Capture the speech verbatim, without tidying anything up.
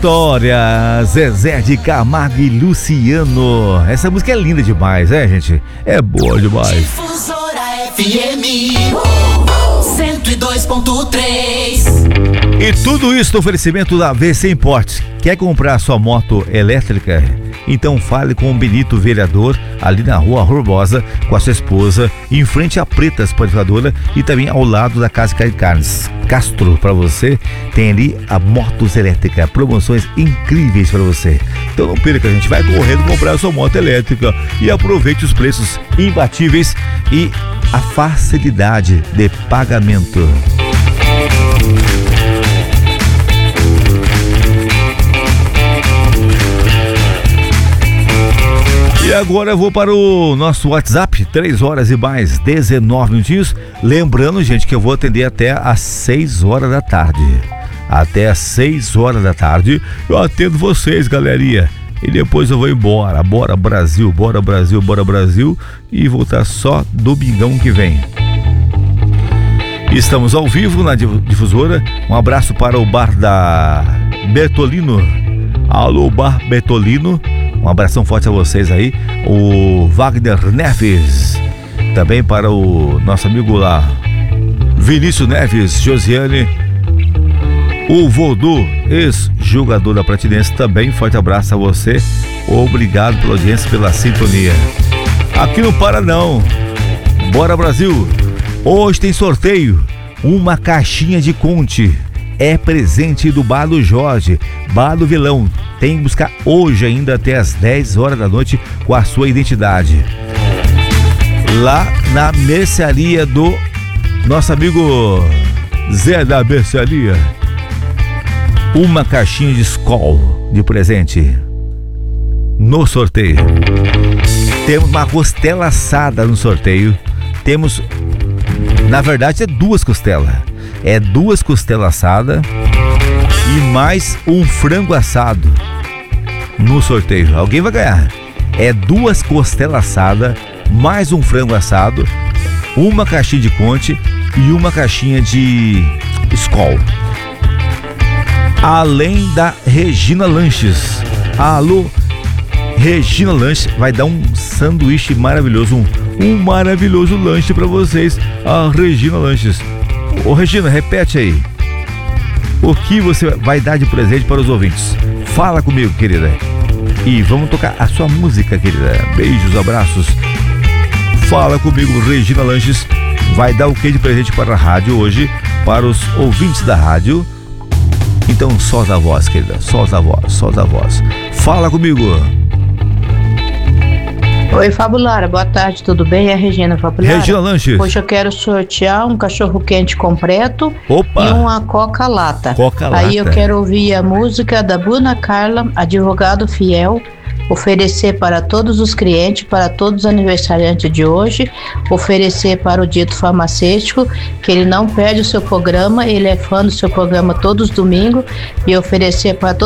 História, Zezé de Camargo e Luciano. Essa música é linda demais, é, gente? É boa demais. Difusora F M cento e dois ponto três. E tudo isso no oferecimento da V C Imports. Quer comprar sua moto elétrica? Então fale com o Benito Vereador, ali na Rua Urbosa, com a sua esposa, em frente à Pretas Panificadora e também ao lado da Casa de Carnes Castro. Para você, tem ali a motos elétrica, promoções incríveis para você. Então não perca, a gente vai correndo comprar a sua moto elétrica e aproveite os preços imbatíveis e a facilidade de pagamento. E agora eu vou para o nosso WhatsApp, três horas e mais dezenove minutinhos. Lembrando, gente, que eu vou atender até às seis horas da tarde. Até às seis horas da tarde eu atendo vocês, galerinha. E depois eu vou embora. Bora Brasil, bora Brasil, bora Brasil. E voltar só domingão que vem. Estamos ao vivo na difusora. Um abraço para o bar da Bertolino. Alô, bar Bertolino. Um abração forte a vocês aí. O Wagner Neves. Também para o nosso amigo lá, Vinícius Neves, Josiane. O Vodô, ex-jogador da Pratinense. Também forte abraço a você. Obrigado pela audiência, pela sintonia. Aqui não para não. Bora Brasil. Hoje tem sorteio. Uma caixinha de Conte. É presente do Bar do Jorge, Bar do Vilão. Tem que buscar hoje ainda até as dez horas da noite com a sua identidade. Lá na mercearia do nosso amigo Zé da Mercearia. Uma caixinha de Skol de presente no sorteio. Temos uma costela assada no sorteio. Temos, na verdade, é duas costelas. É duas costelas assadas e mais um frango assado no sorteio. Alguém vai ganhar. É duas costelas assadas, mais um frango assado, uma caixinha de Conte e uma caixinha de Skol. Além da Regina Lanches. Alô, Regina Lanches vai dar um sanduíche maravilhoso, um, um maravilhoso lanche para vocês. A Regina Lanches. Ô Regina, repete aí. O que você vai dar de presente para os ouvintes? Fala comigo, querida. E vamos tocar a sua música, querida. Beijos, abraços. Fala comigo, Regina Lanches. Vai dar o que de presente para a rádio hoje? Para os ouvintes da rádio. Então solta a voz, querida. Solta a voz, solta a voz. Fala comigo. Oi, Fabulara, boa tarde, tudo bem? É a Regina Fabulara. Regina Lanches. Hoje eu quero sortear um cachorro quente completo. Opa. E uma coca lata. Coca lata. Aí eu quero ouvir a música da Bruna Carla, advogado fiel, oferecer para todos os clientes, para todos os aniversariantes de hoje, oferecer para o dito farmacêutico, que ele não perde o seu programa, ele é fã do seu programa todos os domingos, e oferecer para todos